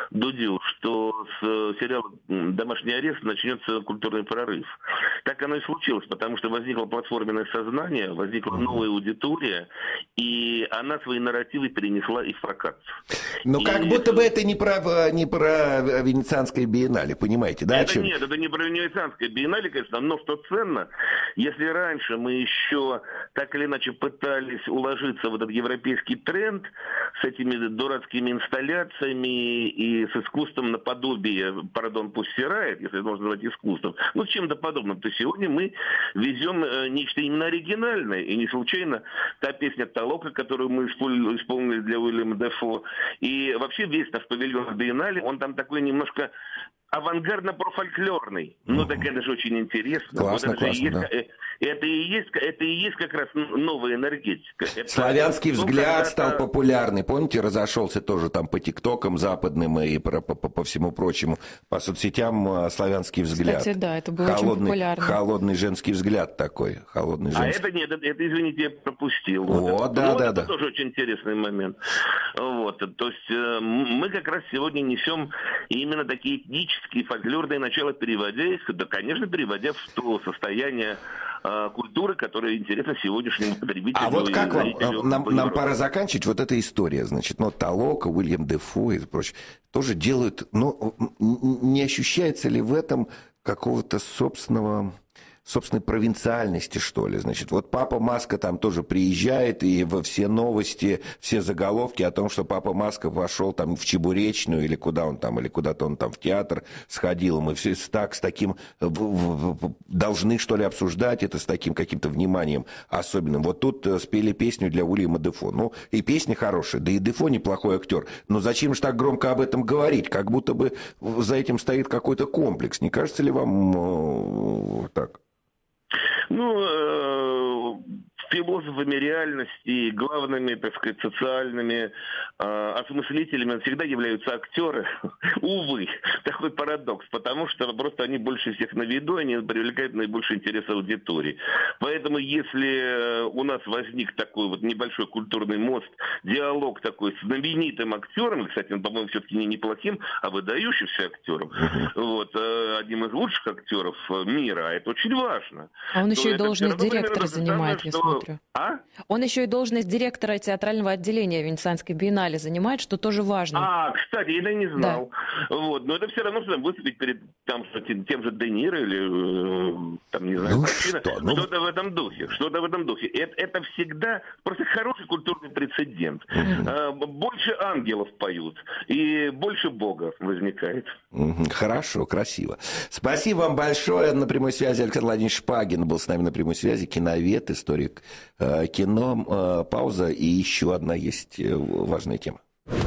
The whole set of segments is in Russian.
Дудю, что с сериала «Домашний арест» начнется культурный прорыв. Так оно и случилось, потому что возникло платформенное сознание, возникла новая аудитория, и она свои нарративы перенесла и в прокат. Но как будто бы это не про Венецианское биеннале, понимаете, да? Это нет, это не про Венецианское биеннале, конечно, но что ценно, если раньше мы еще так или иначе пытались уложиться в этот европейский тренд с этими дурацкими инсталляциями и с искусством наподобие, пардон, пусть стирает, если это можно назвать искусством, ну, с чем-то подобным, то сегодня мы везем нечто именно оригинальное, и не случайно та песня «Толока», которую мы исполнили для Уильяма Дефо, и вообще весь наш павильон биеннале, он там такой немножко авангардно-профольклорный. Ну, так это же очень интересно. Классно, вот классно, да. Это и есть как раз новая энергетика. Славянский взгляд стал популярный. Помните, разошелся тоже там по ТикТокам западным и по всему прочему, по соцсетям славянский взгляд. Кстати, да, это было очень популярно. Холодный женский взгляд такой. Холодный женский. А это нет, это, извините, я пропустил. Вот, да. Это тоже очень интересный момент. Вот, то есть мы как раз сегодня несем именно такие этнические, фольклорные начала, переводя их, да, конечно, переводя в то состояние культуры, которая интересна сегодняшнему потребителю. А вот как вам, нам пора заканчивать, вот эта история, значит, Толока, Уильям Дефо и прочее, тоже делают, не ощущается ли в этом какого-то собственной провинциальности, что ли. Значит, вот Папа Маска там тоже приезжает, и во все новости, все заголовки о том, что Папа Маска пошел там в Чебуречную, или куда он там, или куда-то он там в театр сходил. Мы все с таким должны, что ли, обсуждать это с таким каким-то вниманием особенным. Вот тут спели песню для Уильяма Дефо. Ну, и песня хорошая, да и Дефо неплохой актер. Но зачем же так громко об этом говорить? Как будто бы за этим стоит какой-то комплекс. Не кажется ли вам так? Ну, философами реальности, главными, так сказать, социальными осмыслителями всегда являются актеры. Увы, такой парадокс, потому что просто они больше всех на виду, они привлекают наибольший интерес аудитории. Поэтому если у нас возник такой вот небольшой культурный мост, диалог такой с знаменитым актером, кстати, он, по-моему, все-таки не неплохим, а выдающимся актером, вот, одним из лучших актеров мира, а это очень важно. А он еще и должность директора занимает, я смотрю. Он еще и должность директора театрального отделения Венецианской биеннале занимает, что тоже важно. Кстати, я не знал. Да. Вот. Но это все равно, что выступить перед тем же Де Ниро или там, не знаю, что-то в этом духе. Что-то в этом духе. Это всегда просто хороший культурный прецедент. Больше ангелов поют, и больше Бога возникает. Хорошо, красиво. Спасибо вам большое. На прямой связи Александр Владимирович Шпагин был с нами на прямой связи, киновед, историк кино. Пауза, и еще одна есть важная тема.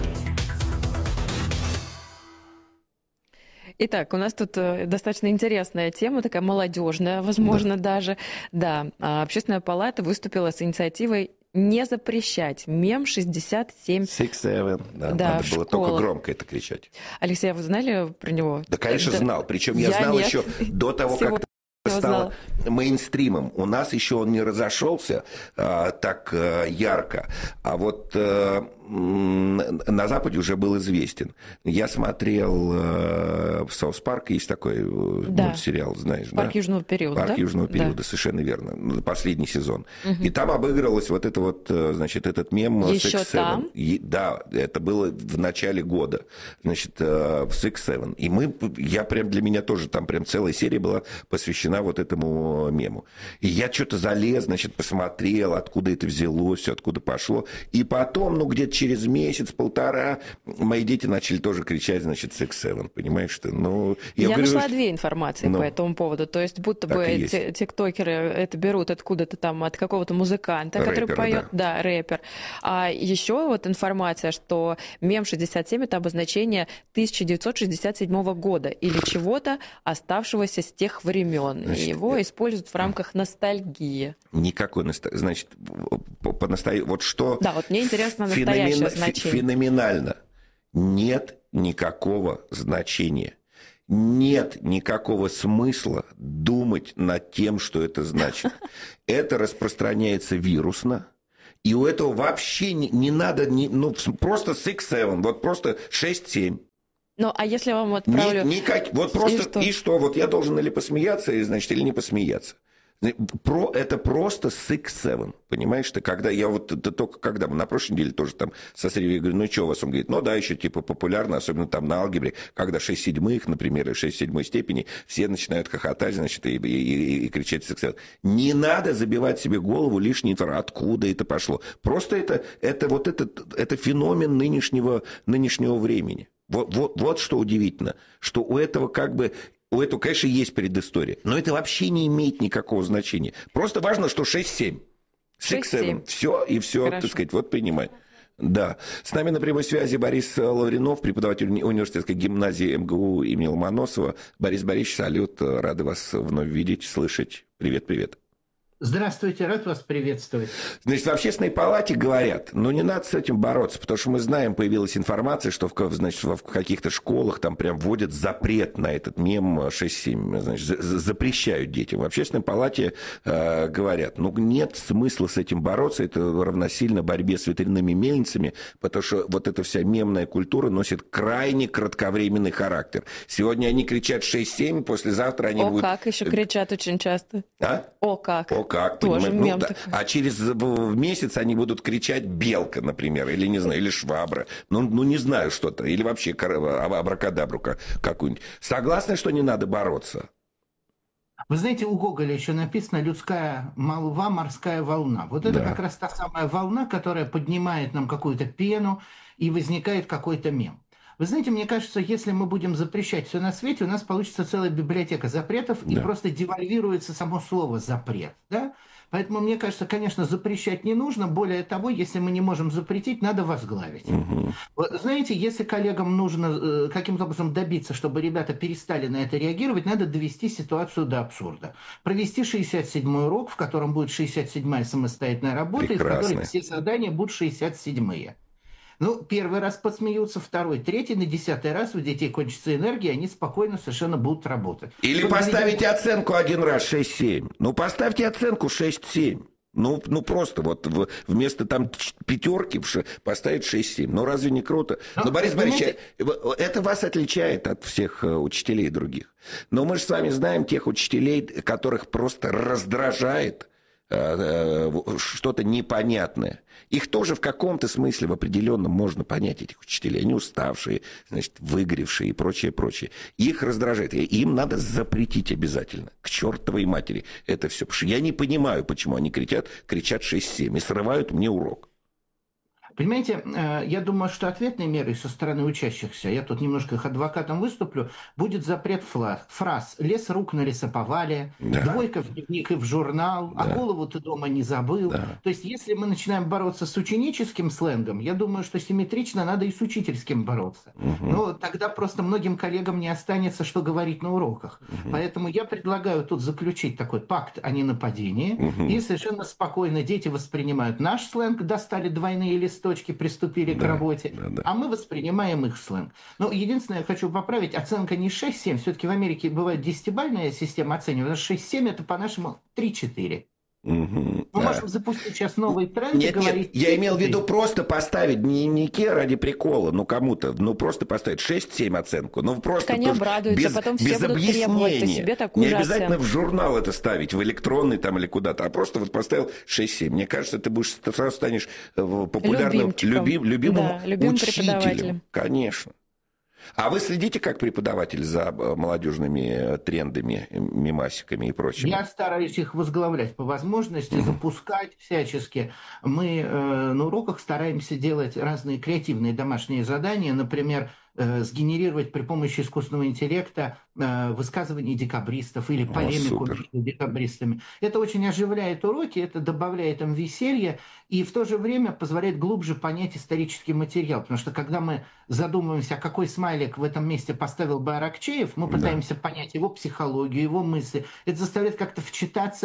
Итак, у нас тут достаточно интересная тема, такая молодежная, возможно, даже. Да, Общественная палата выступила с инициативой не запрещать мем 67. 6-7, да, надо было только громко это кричать. Алексей, а вы знали про него? Да, конечно, знал. Причем я знал еще до того, как стало мейнстримом. У нас еще он не разошелся так ярко, а вот на Западе уже был известен. Я смотрел в «Саус Парк», есть такой сериал, знаешь, «Парк Южного периода». «Парк Южного периода», совершенно верно. Последний сезон. И там обыгрывалось вот это вот, значит, этот мем еще там? Да, это было в начале года, значит, в 6-7. И для меня тоже там прям целая серия была посвящена вот этому мему. И я что-то залез, значит, посмотрел, откуда это взялось, все откуда пошло. И потом, где-то через месяц-полтора мои дети начали тоже кричать, значит, 6-7, понимаешь, что, Я нашла две информации по этому поводу, то есть будто бы тиктокеры это берут откуда-то там от какого-то музыканта, который поет, да, рэпер. А еще вот информация, что мем 67 — это обозначение 1967 года или чего-то, оставшегося с тех времен. Значит, и его используют в рамках ностальгии. Никакой ностальгии. Значит, вот что... Да, вот мне интересно настоящее значение. Феноменально. Нет никакого значения. Нет никакого смысла думать над тем, что это значит. Это распространяется вирусно. И у этого вообще не надо... просто 6-7. Вот просто 6-7. Ну, а если я вам отправлю... Вот просто, и что? Вот я должен или посмеяться, или не посмеяться. Это просто 6-7, понимаешь? Когда мы на прошлой неделе тоже там со Сергеем, я говорю, ну что у вас? Он говорит, ну да, еще типа популярно, особенно там на алгебре, когда 6/7, например, и 6/7 степени, все начинают хохотать, значит, и кричать 6-7. Не надо забивать себе голову лишней информацией, откуда это пошло. Просто это феномен нынешнего времени. Вот что удивительно, что у этого конечно, есть предыстория, но это вообще не имеет никакого значения. Просто важно, что 6-7. 6-7. Все, и все, хорошо. Так сказать, вот принимай. Да. С нами на прямой связи Борис Лавринов, преподаватель университетской гимназии МГУ имени Ломоносова. Борис Борисович, салют, рады вас вновь видеть, слышать. Привет. Здравствуйте, рад вас приветствовать. Значит, в Общественной палате говорят, не надо с этим бороться, потому что мы знаем, появилась информация, что в каких-то школах там прям вводят запрет на этот мем 6-7, значит, запрещают детям. В Общественной палате говорят, нет смысла с этим бороться, это равносильно борьбе с ветряными мельницами, потому что вот эта вся мемная культура носит крайне кратковременный характер. Сегодня они кричат 6-7, послезавтра они будут... как еще кричат очень часто. Как, тоже мем да. А через месяц они будут кричать «белка», например, или, не знаю, или «швабра». Не знаю что-то. Или вообще абракадабру какую-нибудь. Согласны, что не надо бороться? Вы знаете, у Гоголя еще написано «людская молва, морская волна». Вот это как раз та самая волна, которая поднимает нам какую-то пену, и возникает какой-то мем. Вы знаете, мне кажется, если мы будем запрещать все на свете, у нас получится целая библиотека запретов, и просто девальвируется само слово «запрет». Да? Поэтому, мне кажется, конечно, запрещать не нужно. Более того, если мы не можем запретить, надо возглавить. Вот, знаете, если коллегам нужно каким-то образом добиться, чтобы ребята перестали на это реагировать, надо довести ситуацию до абсурда. Провести 67-й урок, в котором будет 67-я самостоятельная работа, и в которой все задания будут 67-е. Первый раз посмеются, второй, третий, на 10-й раз у детей кончится энергия, они спокойно совершенно будут работать. Или поставите оценку один раз 6-7. Поставьте оценку 6-7. Просто вместо там пятерки поставить 6-7. Разве не круто? Борис Борисович, это вас отличает от всех учителей других. Но мы же с вами знаем тех учителей, которых просто раздражает что-то непонятное. Их тоже в каком-то смысле, в определенном, можно понять, этих учителей. Они уставшие, значит, выгоревшие и прочее. Их раздражает. Им надо запретить обязательно. К чертовой матери это все. Потому что я не понимаю, почему они кричат 6-7 и срывают мне урок. Понимаете, я думаю, что ответной мерой со стороны учащихся, я тут немножко их адвокатом выступлю, будет запрет фраз «лес рук на лесоповале», «двойка в дневник и в журнал», «а голову ты дома не забыл». То есть, если мы начинаем бороться с ученическим сленгом, я думаю, что симметрично надо и с учительским бороться. Но тогда просто многим коллегам не останется, что говорить на уроках. Поэтому я предлагаю тут заключить такой пакт о ненападении, и совершенно спокойно дети воспринимают наш сленг, достали двойные листочки, приступили к работе, а мы воспринимаем их сленг. Единственное, я хочу поправить, оценка не 6-7, все-таки в Америке бывает 10-бальная система оценивания, 6-7 это по-нашему 3-4. Мы можем запустить сейчас новый тренд и говорить... Я имел в виду просто поставить в дневнике ради прикола, кому-то, просто поставить 6-7 оценку. Просто они обрадуются, потом все будут требовать себе такую же оценку. Не обязательно в журнал это ставить, в электронный там или куда-то, а просто поставил 6-7. Мне кажется, ты сразу станешь популярным, любимым учителем. Конечно. А вы следите как преподаватель за молодежными трендами, мемасиками и прочим? Я стараюсь их возглавлять по возможности, запускать всячески. Мы на уроках стараемся делать разные креативные домашние задания, например, сгенерировать при помощи искусственного интеллекта высказывания декабристов или полемику между декабристами. Это очень оживляет уроки, это добавляет им веселья и в то же время позволяет глубже понять исторический материал. Потому что когда мы задумываемся, какой смайлик в этом месте поставил бы Аракчеев, мы пытаемся понять его психологию, его мысли. Это заставляет как-то вчитаться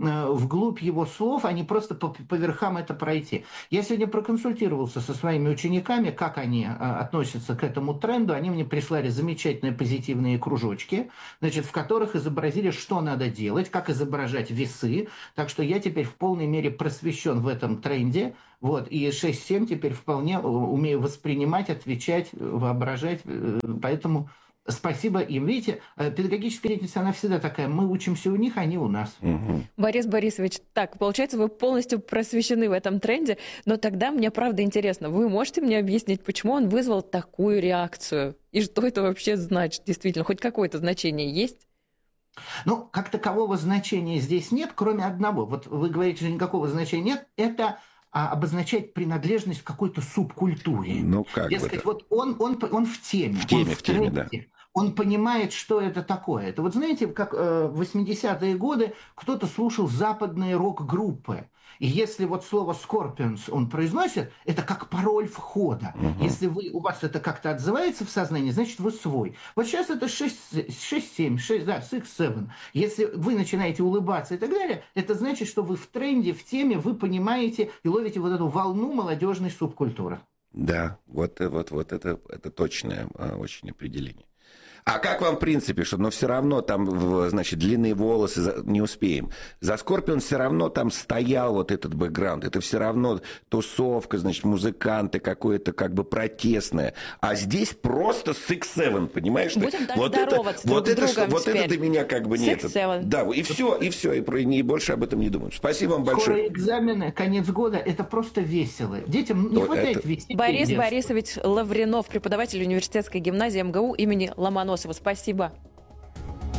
вглубь его слов, а не просто по верхам это пройти. Я сегодня проконсультировался со своими учениками, как они относятся к этому тренду. Они мне прислали замечательные позитивные кружочки, значит, в которых изобразили, что надо делать, как изображать весы. Так что я теперь в полной мере просвещен в этом тренде. Вот, и 6-7 теперь вполне умею воспринимать, отвечать, воображать. Поэтому спасибо им. Видите, педагогическая деятельность, она всегда такая. Мы учимся у них, они у нас. Угу. Борис Борисович, так, получается, вы полностью просвещены в этом тренде, но тогда мне правда интересно, вы можете мне объяснить, почему он вызвал такую реакцию? И что это вообще значит, действительно? Хоть какое-то значение есть? Ну, как такового значения здесь нет, кроме одного. Вот вы говорите, что никакого значения нет. Это обозначает принадлежность к какой-то субкультуре. Ну, как дескать, вот он в теме. В теме, да. Он понимает, что это такое. Это вот знаете, как в 80-е годы кто-то слушал западные рок-группы. И если вот слово «Scorpions» он произносит, это как пароль входа. Угу. Если у вас это как-то отзывается в сознании, значит, вы свой. Вот сейчас это 6-7, 6-7. Если вы начинаете улыбаться и так далее, это значит, что вы в тренде, в теме, вы понимаете и ловите вот эту волну молодежной субкультуры. Да, вот это точное очень определение. А как вам, в принципе, что, но все равно там, значит, длинные волосы, не успеем. За Скорпион все равно там стоял вот этот бэкграунд. Это все равно тусовка, значит, музыканты, какое-то как бы протестное. А здесь просто 6-7, понимаешь? Будем так здороваться друг с другом вот это для меня как бы нет. 6-7. Да, и все, и больше об этом не думаем. Спасибо вам большое. Скоро экзамены, конец года, это просто весело. Детям не хватает веселия. Борис Борисович Лавринов, преподаватель университетской гимназии МГУ имени Ломоносова. Спасибо.